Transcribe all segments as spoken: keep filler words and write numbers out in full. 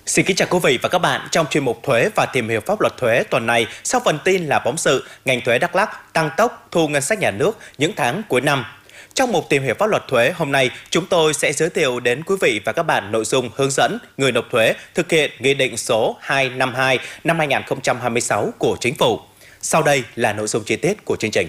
Xin kính chào quý vị và các bạn trong chuyên mục Thuế và tìm hiểu pháp luật thuế tuần này. Sau phần tin là phóng sự ngành thuế Đắk Lắk tăng tốc thu ngân sách nhà nước những tháng cuối năm. Trong mục tìm hiểu pháp luật thuế hôm nay, chúng tôi sẽ giới thiệu đến quý vị và các bạn nội dung hướng dẫn người nộp thuế thực hiện Nghị định số hai trăm năm mươi hai năm hai nghìn không trăm hai mươi sáu của Chính phủ. Sau đây là nội dung chi tiết của chương trình.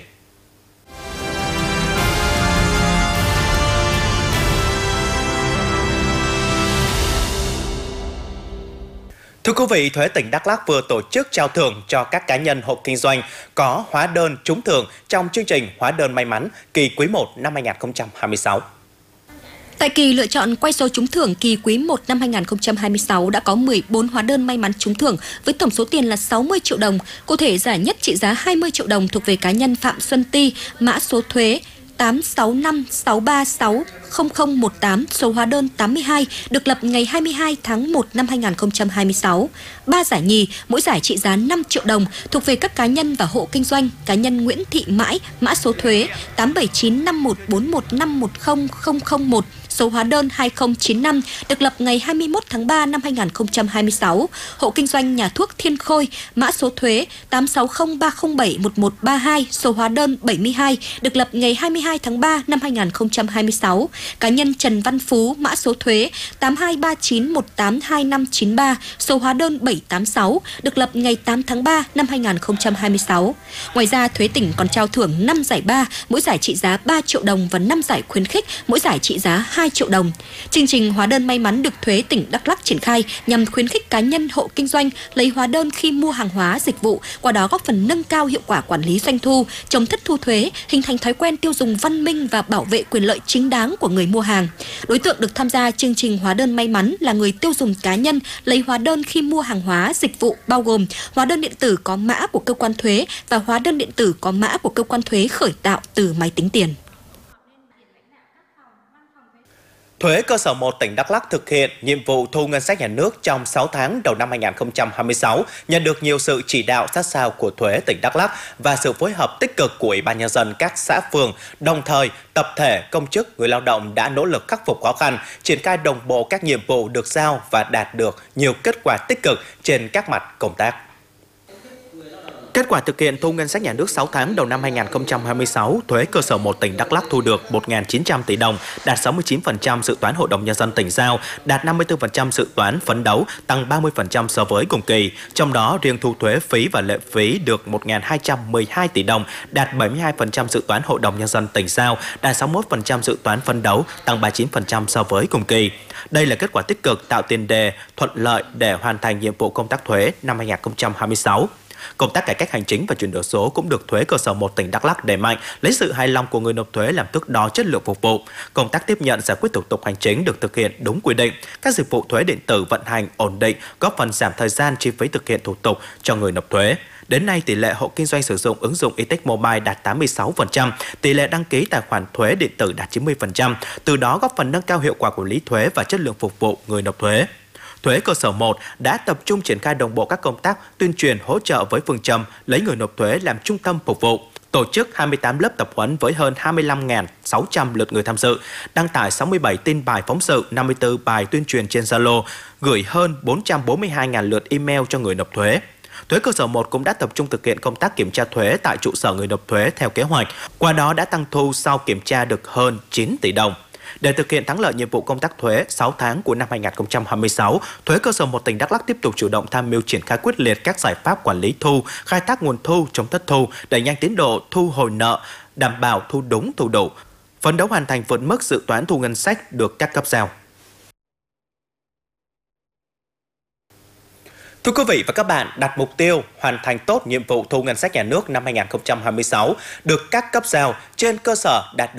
Thưa quý vị, Thuế tỉnh Đắk Lắk vừa tổ chức trao thưởng cho các cá nhân hộ kinh doanh có hóa đơn trúng thưởng trong chương trình hóa đơn may mắn kỳ quý một năm hai nghìn không trăm hai mươi sáu. Tại kỳ lựa chọn quay số trúng thưởng kỳ quý một năm hai nghìn không trăm hai mươi sáu đã có mười bốn hóa đơn may mắn trúng thưởng với tổng số tiền là sáu mươi triệu đồng. Cụ thể, giải nhất trị giá hai mươi triệu đồng thuộc về cá nhân Phạm Xuân Ti, mã số thuế tám sáu năm sáu ba sáu không không một tám, số hóa đơn tám mươi hai, được lập ngày hai mươi hai tháng một năm hai nghìn không trăm hai mươi sáu. Ba giải nhì, mỗi giải trị giá năm triệu đồng, thuộc về các cá nhân và hộ kinh doanh. Cá nhân Nguyễn Thị Mãi, mã số thuế tám bảy chín năm một bốn một năm một không không không một, số hóa đơn hai không chín năm, được lập ngày hai mươi mốt tháng ba năm hai nghìn không trăm hai mươi sáu. Hộ kinh doanh nhà thuốc Thiên Khôi, mã số thuế tám sáu không ba không bảy một một ba hai, số hóa đơn bảy mươi hai, được lập ngày hai mươi hai tháng ba năm hai nghìn không trăm hai mươi sáu. Cá nhân Trần Văn Phú, mã số thuế tám hai ba chín một tám hai năm chín ba, số hóa đơn bảy tám sáu, được lập ngày tám tháng ba năm hai nghìn không trăm hai mươi sáu. Ngoài ra, Thuế tỉnh còn trao thưởng năm giải ba, mỗi giải trị giá ba triệu đồng và năm giải khuyến khích, mỗi giải trị giá hai triệu đồng. Chương trình hóa đơn may mắn được Thuế tỉnh Đắk Lắk triển khai nhằm khuyến khích cá nhân hộ kinh doanh lấy hóa đơn khi mua hàng hóa, dịch vụ, qua đó góp phần nâng cao hiệu quả quản lý doanh thu, chống thất thu thuế, hình thành thói quen tiêu dùng văn minh và bảo vệ quyền lợi chính đáng của người mua hàng. Đối tượng được tham gia chương trình hóa đơn may mắn là người tiêu dùng cá nhân lấy hóa đơn khi mua hàng hóa, dịch vụ, bao gồm hóa đơn điện tử có mã của cơ quan thuế và hóa đơn điện tử có mã của cơ quan thuế khởi tạo từ máy tính tiền. Thuế cơ sở một tỉnh Đắk Lắk thực hiện nhiệm vụ thu ngân sách nhà nước trong sáu tháng đầu năm hai nghìn không trăm hai mươi sáu, nhận được nhiều sự chỉ đạo sát sao của Thuế tỉnh Đắk Lắk và sự phối hợp tích cực của Ủy ban nhân dân các xã phường. Đồng thời, tập thể, công chức, người lao động đã nỗ lực khắc phục khó khăn, triển khai đồng bộ các nhiệm vụ được giao và đạt được nhiều kết quả tích cực trên các mặt công tác. Kết quả thực hiện thu ngân sách nhà nước sáu tháng đầu năm hai nghìn không trăm hai mươi sáu, Thuế cơ sở một tỉnh Đắk Lắk thu được một nghìn chín trăm tỷ đồng, đạt sáu mươi chín phần trăm dự toán Hội đồng nhân dân tỉnh giao, đạt năm mươi tư phần trăm dự toán phấn đấu, tăng ba mươi phần trăm so với cùng kỳ. Trong đó, riêng thu thuế phí và lệ phí được một nghìn hai trăm mười hai tỷ đồng, đạt bảy mươi hai phần trăm dự toán Hội đồng nhân dân tỉnh giao, đạt sáu mươi mốt phần trăm dự toán phấn đấu, tăng ba mươi chín phần trăm so với cùng kỳ. Đây là kết quả tích cực tạo tiền đề thuận lợi để hoàn thành nhiệm vụ công tác thuế năm hai nghìn không trăm hai mươi sáu. Công tác cải cách hành chính và chuyển đổi số cũng được Thuế cơ sở một tỉnh Đắk Lắk đẩy mạnh, lấy sự hài lòng của người nộp thuế làm thước đo chất lượng phục vụ. Công tác tiếp nhận giải quyết thủ tục hành chính được thực hiện đúng quy định. Các dịch vụ thuế điện tử vận hành ổn định, góp phần giảm thời gian chi phí thực hiện thủ tục cho người nộp thuế. Đến nay, tỷ lệ hộ kinh doanh sử dụng ứng dụng e-Tax Mobile đạt tám mươi sáu phần trăm, tỷ lệ đăng ký tài khoản thuế điện tử đạt chín mươi phần trăm, từ đó góp phần nâng cao hiệu quả quản lý thuế và chất lượng phục vụ người nộp thuế. Thuế cơ sở một đã tập trung triển khai đồng bộ các công tác tuyên truyền hỗ trợ với phương châm lấy người nộp thuế làm trung tâm phục vụ, tổ chức hai mươi tám lớp tập huấn với hơn hai mươi lăm nghìn sáu trăm lượt người tham dự, đăng tải sáu mươi bảy tin bài phóng sự, năm mươi tư bài tuyên truyền trên Zalo, gửi hơn bốn trăm bốn mươi hai nghìn lượt email cho người nộp thuế. Thuế cơ sở một cũng đã tập trung thực hiện công tác kiểm tra thuế tại trụ sở người nộp thuế theo kế hoạch, qua đó đã tăng thu sau kiểm tra được hơn chín tỷ đồng. Để thực hiện thắng lợi nhiệm vụ công tác thuế sáu tháng của năm hai nghìn không trăm hai mươi sáu, Thuế cơ sở một tỉnh Đắk Lắk tiếp tục chủ động tham mưu triển khai quyết liệt các giải pháp quản lý thu, khai thác nguồn thu, chống thất thu, đẩy nhanh tiến độ thu hồi nợ, đảm bảo thu đúng thu đủ, phấn đấu hoàn thành vượt mức dự toán thu ngân sách được các cấp giao. Thưa quý vị và các bạn, đặt mục tiêu hoàn thành tốt nhiệm vụ thu ngân sách nhà nước năm hai nghìn không trăm hai mươi sáu được các cấp giao trên cơ sở đạt